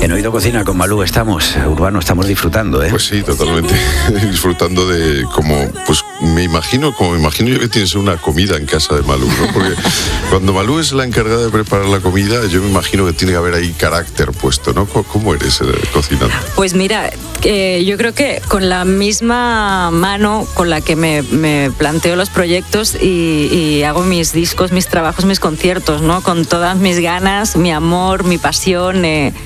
En Oído Cocina con Malú estamos, Urbano, estamos disfrutando, ¿eh? Pues sí, totalmente. Disfrutando de pues me imagino yo que tienes una comida en casa de Malú, ¿no? Porque cuando Malú es la encargada de preparar la comida, yo me imagino que tiene que haber ahí carácter puesto, ¿no? ¿Cómo eres cocinando? Pues mira, yo creo que con la misma mano con la que me planteo los proyectos y hago mis discos, mis trabajos, mis conciertos, ¿no? Con todas mis ganas, mi amor, mi pasión.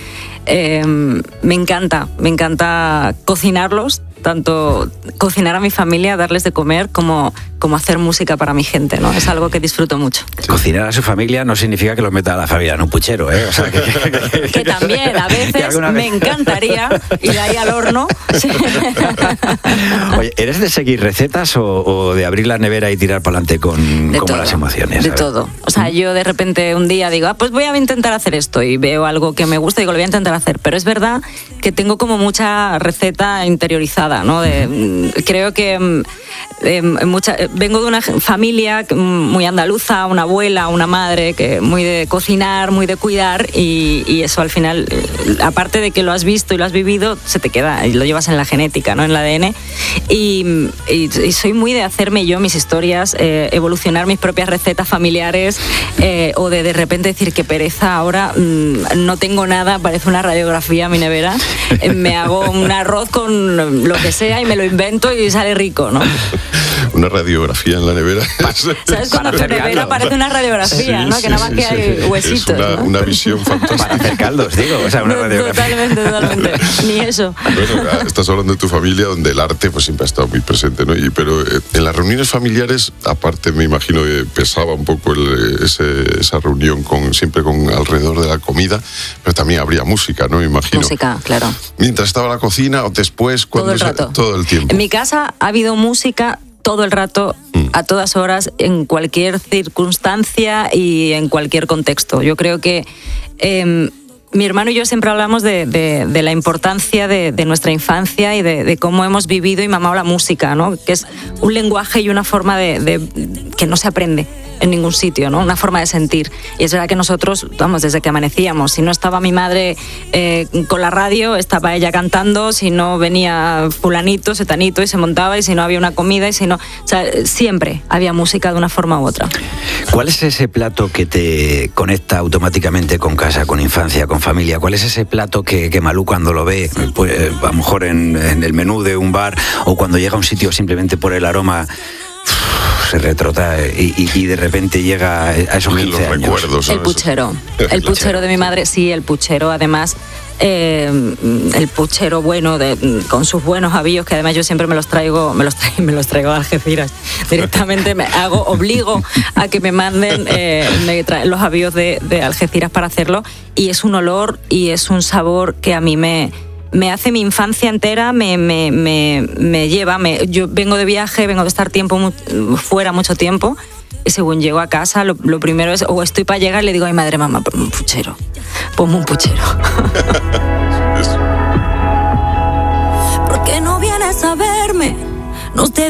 Me encanta cocinarlos, tanto cocinar a mi familia, darles de comer, como hacer música para mi gente, ¿no? Es algo que disfruto mucho. Cocinar a su familia no significa que los meta a la familia en un puchero, ¿eh? O sea, que también, a veces me encantaría ir ahí al horno. Sí. Oye, ¿eres de seguir recetas o de abrir la nevera y tirar para adelante con las emociones? De todo. O sea, yo de repente un día digo, pues voy a intentar hacer esto, y veo algo que me gusta y digo, lo voy a intentar hacer. Pero es verdad que tengo como mucha receta interiorizada, ¿no? Creo que vengo de una familia muy andaluza, una abuela, una madre, que muy de cocinar, muy de cuidar, y eso al final, aparte de que lo has visto y lo has vivido, se te queda y lo llevas en la genética, ¿no? En el ADN. Y soy muy de hacerme yo mis historias, evolucionar mis propias recetas familiares, o de repente decir, qué pereza, ahora no tengo nada, parece una radiografía mi nevera, me hago un arroz con lo que sea y me lo invento y sale rico, ¿no? Una radiografía en la nevera. ¿Sabes cuando tu nevera parece una radiografía, ¿no? Que nada más que hay huesitos. Es una visión fantástica. Para hacer caldos, digo, o sea, una radiografía. Totalmente. Ni eso. Bueno, estás hablando de tu familia, donde el arte pues siempre ha estado muy presente, ¿no? Pero en las reuniones familiares, aparte me imagino que pesaba un poco esa reunión siempre con alrededor de la comida, pero también habría música, ¿no? Me imagino. Música, claro. Mientras estaba la cocina o después, todo el rato. Todo el tiempo. En mi casa ha habido música todo el rato, a todas horas, en cualquier circunstancia y en cualquier contexto. Yo creo que mi hermano y yo siempre hablamos de la importancia de nuestra infancia y de cómo hemos vivido y mamado la música, ¿no? Que es un lenguaje y una forma que no se aprende en ningún sitio, ¿no? Una forma de sentir. Y es verdad que nosotros, vamos, desde que amanecíamos, si no estaba mi madre con la radio, estaba ella cantando, si no venía fulanito, setanito y se montaba, y si no había una comida, y si no... O sea, siempre había música de una forma u otra. ¿Cuál es ese plato que te conecta automáticamente con casa, con infancia, con familia? ¿Cuál es ese plato que Malú, cuando lo ve, pues, a lo mejor en el menú de un bar, o cuando llega a un sitio simplemente por el aroma, se retrota y de repente llega a esos 15 años? Recuerdos, ¿no? El puchero. El puchero de mi madre, sí, el puchero, además, el puchero bueno, con sus buenos avíos, que además yo siempre me los traigo a Algeciras. Directamente obligo a que me manden los avíos de Algeciras para hacerlo, y es un olor y es un sabor que a mí me hace mi infancia entera, me lleva. Yo vengo de viaje, vengo de estar fuera mucho tiempo, y según llego a casa, lo primero es, o estoy para llegar, le digo a mi madre, mamá, ponme un puchero. ¿Por qué no vienes a verme? No te